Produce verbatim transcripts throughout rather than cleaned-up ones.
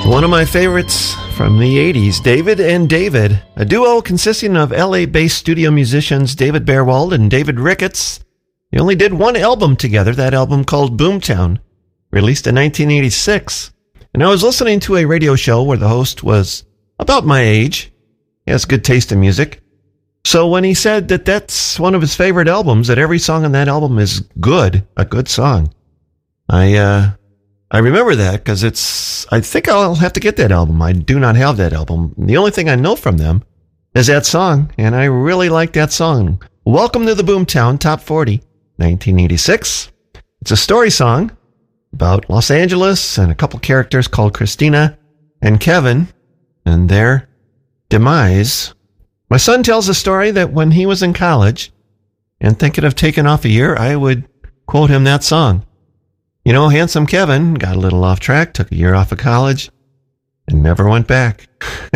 One of my favorites from the eighties, David and David, a duo consisting of L A-based studio musicians David Bearwald and David Ricketts. They only did one album together, that album called Boomtown, released in nineteen eighty-six. And I was listening to a radio show where the host was about my age. He has good taste in music. So when he said that that's one of his favorite albums, that every song on that album is good, a good song, I, uh... I remember that because it's, I think I'll have to get that album. I do not have that album. The only thing I know from them is that song, and I really like that song. Welcome to the Boomtown Top forty, nineteen eighty-six. It's a story song about Los Angeles and a couple characters called Christina and Kevin and their demise. My son tells a story that when he was in college and thinking of taking off a year, I would quote him that song. You know, handsome Kevin got a little off track, took a year off of college, and never went back.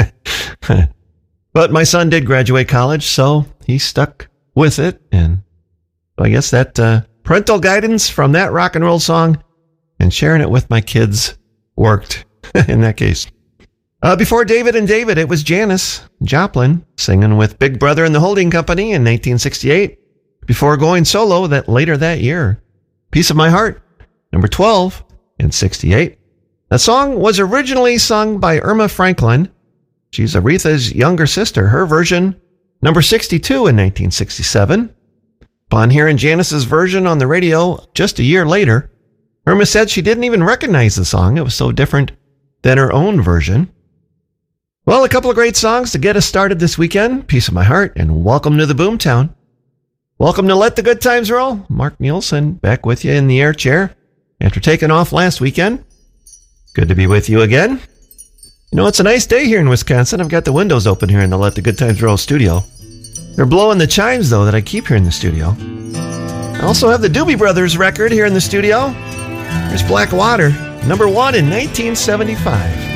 But my son did graduate college, so he stuck with it. And I guess that uh, parental guidance from that rock and roll song and sharing it with my kids worked in that case. Uh, before David and David, it was Janis Joplin singing with Big Brother and the Holding Company in nineteen sixty-eight, before going solo that later that year. Piece of My Heart, number twelve in sixty-eight. That song was originally sung by Irma Franklin. She's Aretha's younger sister. Her version, number sixty-two in nineteen sixty-seven. Upon hearing Janis's version on the radio just a year later, Irma said she didn't even recognize the song. It was so different than her own version. Well, a couple of great songs to get us started this weekend. Piece of My Heart and Welcome to the Boomtown. Welcome to Let the Good Times Roll. Mark Nielsen back with you in the air chair after taking off last weekend. Good to be with you again. You know, it's a nice day here in Wisconsin. I've got the windows open here in the Let the Good Times Roll studio. They're blowing the chimes, though, that I keep here in the studio. I also have the Doobie Brothers record here in the studio. There's Black Water, number one in nineteen seventy-five.